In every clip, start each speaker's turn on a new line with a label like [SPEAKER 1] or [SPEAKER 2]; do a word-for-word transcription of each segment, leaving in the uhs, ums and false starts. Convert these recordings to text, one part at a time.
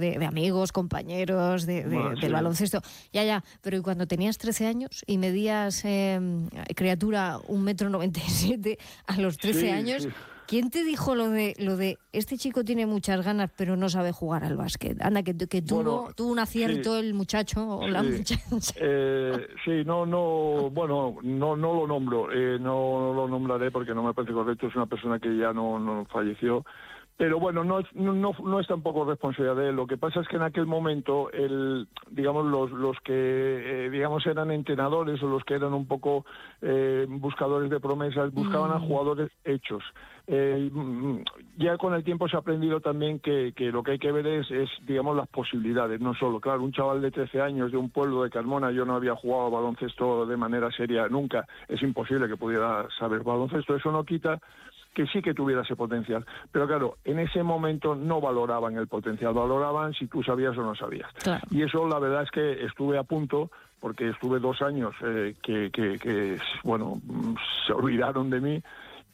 [SPEAKER 1] de, de amigos, compañeros, de, de,
[SPEAKER 2] Bueno,
[SPEAKER 1] del
[SPEAKER 2] sí.
[SPEAKER 1] baloncesto. Ya, ya, pero ¿y cuando tenías trece años y medías, eh, criatura, un metro noventa y siete a los trece
[SPEAKER 2] Sí,
[SPEAKER 1] años?
[SPEAKER 2] sí.
[SPEAKER 1] ¿Quién te dijo lo de lo de este chico tiene muchas ganas pero no sabe jugar al básquet? Anda, que, que tuvo,
[SPEAKER 2] Bueno,
[SPEAKER 1] tuvo un acierto
[SPEAKER 2] sí,
[SPEAKER 1] el muchacho o la
[SPEAKER 2] sí.
[SPEAKER 1] muchacha.
[SPEAKER 2] Eh, sí, no, no, bueno, no, no lo nombro, eh, no lo nombraré porque no me parece correcto, es una persona que ya no, no falleció. Pero bueno, no, es- no, no no es tampoco responsabilidad de él. Lo que pasa es que en aquel momento, el, digamos, los, los que eh, digamos eran entrenadores o los que eran un poco eh, buscadores de promesas, buscaban a
[SPEAKER 1] Mm.
[SPEAKER 2] jugadores hechos. Eh, mm, ya con el tiempo se ha aprendido también que, que lo que hay que ver es, es, digamos, las posibilidades, no solo. Claro, un chaval de trece años de un pueblo de Carmona, yo no había jugado baloncesto de manera seria nunca, es imposible que pudiera saber baloncesto, eso no quita que sí que tuviera ese potencial. Pero claro, en ese momento no valoraban el potencial, valoraban si tú sabías o no sabías.
[SPEAKER 1] Claro.
[SPEAKER 2] Y eso la verdad es que estuve a punto, porque estuve dos años eh, que, que, que, bueno, mm, se olvidaron de mí,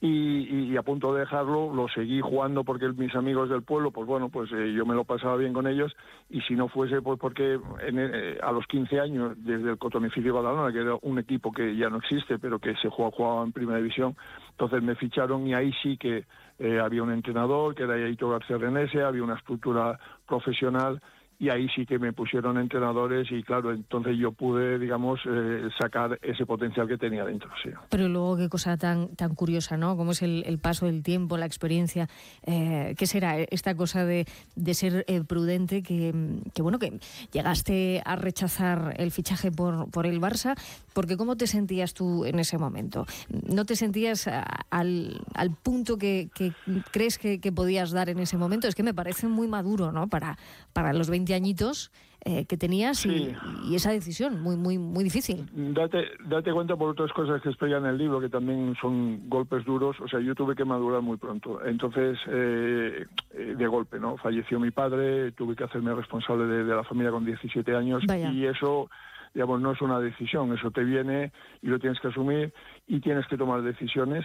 [SPEAKER 2] y, y a punto de dejarlo, lo seguí jugando porque mis amigos del pueblo, pues bueno, pues eh, yo me lo pasaba bien con ellos, y si no fuese pues porque en, eh, a los quince años, desde el Cotoneficio de Badalona, que era un equipo que ya no existe, pero que se jugaba, jugaba en Primera División, entonces me ficharon y ahí sí que eh, había un entrenador, que era Yaito García Renese, había una estructura profesional, y ahí sí que me pusieron entrenadores y claro, entonces yo pude, digamos, eh, sacar ese potencial que tenía dentro, sí.
[SPEAKER 1] Pero luego qué cosa tan tan curiosa, ¿no? Cómo es el, el paso del tiempo, la experiencia. Eh, ¿Qué será esta cosa de, de ser eh, prudente? Que, que bueno, que llegaste a rechazar el fichaje por, por el Barça, porque ¿cómo te sentías tú en ese momento? ¿No te sentías a, al, al punto que, que crees que, que podías dar en ese momento? Es que me parece muy maduro, ¿no? Para, para los veinte añitos eh, que tenías y,
[SPEAKER 2] Sí.
[SPEAKER 1] y esa decisión muy, muy, muy difícil.
[SPEAKER 2] Date, date cuenta por otras cosas que explican en el libro, que también son golpes duros. O sea, yo tuve que madurar muy pronto. Entonces, eh, eh, de golpe, ¿no? Falleció mi padre, tuve que hacerme responsable de, de la familia con diecisiete años.
[SPEAKER 1] Vaya.
[SPEAKER 2] Y eso, digamos, no es una decisión. Eso te viene y lo tienes que asumir y tienes que tomar decisiones.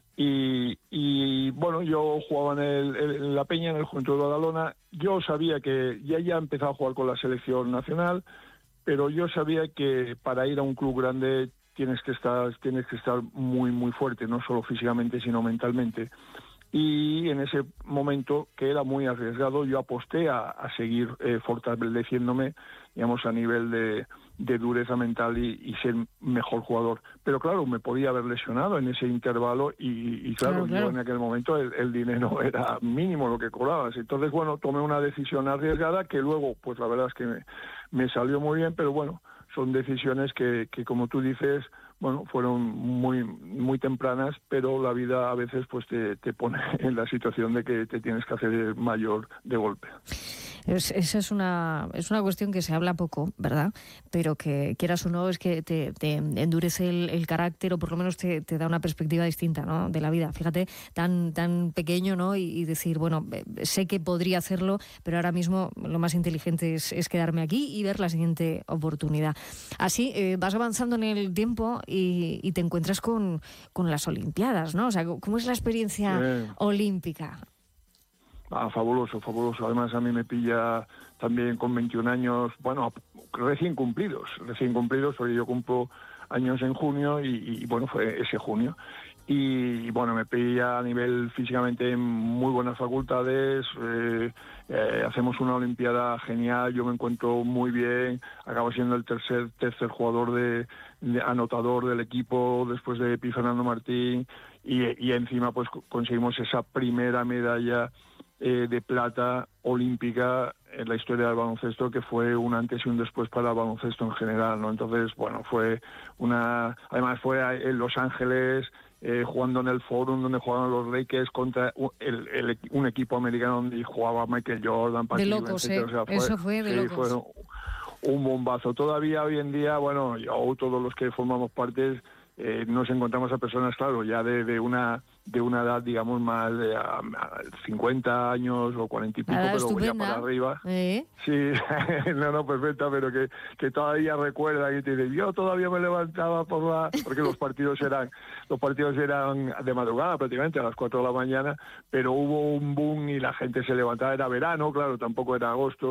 [SPEAKER 2] Y, y bueno, yo jugaba en, el, en la Peña, en el Juventud de Badalona. Yo sabía que ya ya empezaba a jugar con la selección nacional, pero yo sabía que para ir a un club grande tienes que estar tienes que estar muy muy fuerte, no solo físicamente sino mentalmente. Y en ese momento, que era muy arriesgado, yo aposté a, a seguir eh, fortaleciéndome, digamos, a nivel de, de dureza mental y, y ser mejor jugador. Pero claro, me podía haber lesionado en ese intervalo y, y claro,
[SPEAKER 1] Claro, claro.
[SPEAKER 2] yo en aquel momento el, el dinero era mínimo lo que cobrabas. Entonces, bueno, tomé una decisión arriesgada que luego, pues la verdad es que me, me salió muy bien, pero bueno, son decisiones que, que como tú dices, bueno, fueron muy muy tempranas, pero la vida a veces pues te, te pone en la situación de que te tienes que hacer mayor de golpe.
[SPEAKER 1] Es, esa es una, es una cuestión que se habla poco, ¿verdad? Pero que quieras o no, es que te, te endurece el, el carácter o por lo menos te, te da una perspectiva distinta, ¿no? De la vida. Fíjate, tan, tan pequeño, ¿no? Y, y decir, bueno, sé que podría hacerlo, pero ahora mismo lo más inteligente es, es quedarme aquí y ver la siguiente oportunidad. Así eh, vas avanzando en el tiempo y, y te encuentras con, con las Olimpiadas, ¿no? O sea, ¿cómo es la experiencia
[SPEAKER 2] Sí.
[SPEAKER 1] olímpica?
[SPEAKER 2] Ah, fabuloso, fabuloso. Además a mí me pilla también con veintiún años, bueno, recién cumplidos, recién cumplidos, porque yo cumplo años en junio y, y bueno, fue ese junio. Y bueno, me pilla a nivel físicamente en muy buenas facultades, eh, eh, hacemos una olimpiada genial, yo me encuentro muy bien, acabo siendo el tercer tercer jugador de, de anotador del equipo después de Pi Fernando Martín y, y encima pues conseguimos esa primera medalla eh, de plata olímpica en la historia del baloncesto, que fue un antes y un después para el baloncesto en general, ¿no? Entonces, bueno, fue una... Además fue en Los Ángeles, eh, jugando en el Forum donde jugaban los Lakers contra el, el, un equipo americano donde jugaba Michael Jordan,
[SPEAKER 1] De locos, ¿eh?
[SPEAKER 2] etcétera. O sea, fue,
[SPEAKER 1] Eso fue de
[SPEAKER 2] sí,
[SPEAKER 1] locos.
[SPEAKER 2] fue un bombazo. Todavía hoy en día, bueno, yo, todos los que formamos parte, eh, nos encontramos a personas, claro, ya de, de una de una edad, digamos, más de a, a cincuenta años o cuarenta y pico,
[SPEAKER 1] Nada,
[SPEAKER 2] pero ya
[SPEAKER 1] estupenda.
[SPEAKER 2] para arriba.
[SPEAKER 1] ¿Eh?
[SPEAKER 2] Sí, no, no, perfecta, pero que, que todavía recuerda y te dice, yo todavía me levantaba por la... Porque los partidos eran los partidos eran de madrugada prácticamente, a las cuatro de la mañana, pero hubo un boom y la gente se levantaba, era verano, claro, tampoco era agosto,